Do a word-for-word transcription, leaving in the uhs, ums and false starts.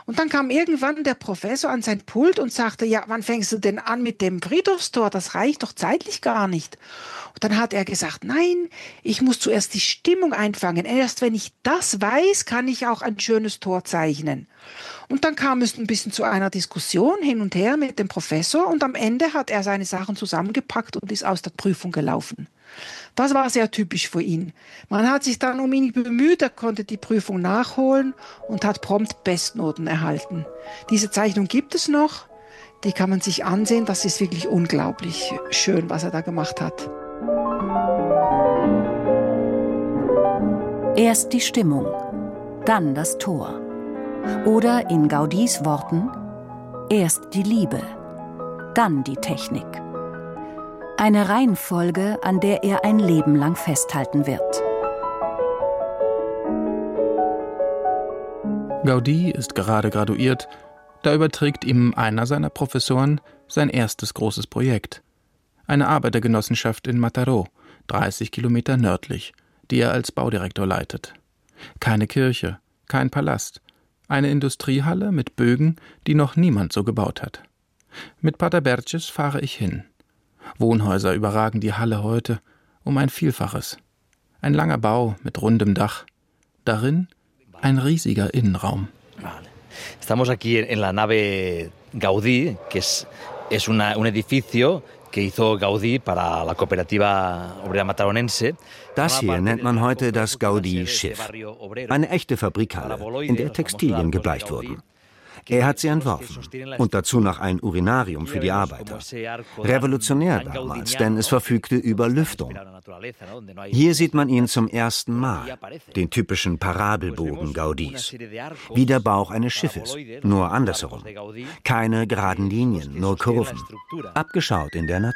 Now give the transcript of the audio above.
Und dann kam irgendwann der Professor an sein Pult und sagte, ja, wann fängst du denn an mit dem Friedhofstor? Das reicht doch zeitlich gar nicht. Und dann hat er gesagt, nein, ich muss zuerst die Stimmung einfangen. Erst wenn ich das weiß, kann ich auch ein schönes Tor zeichnen. Und dann kam es ein bisschen zu einer Diskussion hin und her mit dem Professor und am Ende hat er seine Sachen zusammengepackt und ist aus der Prüfung gelaufen. Das war sehr typisch für ihn. Man hat sich dann um ihn bemüht, er konnte die Prüfung nachholen und hat prompt Bestnoten erhalten. Diese Zeichnung gibt es noch, die kann man sich ansehen, das ist wirklich unglaublich schön, was er da gemacht hat. Erst die Stimmung, dann das Tor. Oder in Gaudís Worten, erst die Liebe, dann die Technik. Eine Reihenfolge, an der er ein Leben lang festhalten wird. Gaudí ist gerade graduiert, da überträgt ihm einer seiner Professoren sein erstes großes Projekt. Eine Arbeitergenossenschaft in Mataró, dreißig Kilometer nördlich, die er als Baudirektor leitet. Keine Kirche, kein Palast, eine Industriehalle mit Bögen, die noch niemand so gebaut hat. Mit Pater Berches fahre ich hin. Wohnhäuser überragen die Halle heute um ein Vielfaches. Ein langer Bau mit rundem Dach. Darin ein riesiger Innenraum. Estamos aquí en la nave Gaudí, que es, es una, un edificio que hizo Gaudí para la Cooperativa Obrera Mataronense. Das hier nennt man heute das Gaudí-Schiff. Eine echte Fabrikhalle, in der Textilien gebleicht wurden. Er hat sie entworfen und dazu noch ein Urinarium für die Arbeiter. Revolutionär damals, denn es verfügte über Lüftung. Hier sieht man ihn zum ersten Mal, den typischen Parabelbogen Gaudís. Wie der Bauch eines Schiffes, nur andersherum. Keine geraden Linien, nur Kurven. Abgeschaut in der Natur.